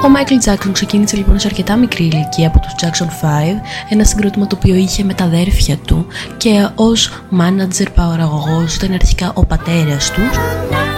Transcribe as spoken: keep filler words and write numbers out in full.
Ο Μάικλ Τζάκσον ξεκίνησε λοιπόν σε αρκετά μικρή ηλικία από τους Jackson φάιβ, ένα συγκρότημα το οποίο είχε με τα αδέρφια του και ως μάνατζερ παραγωγός ήταν αρχικά ο πατέρας τους.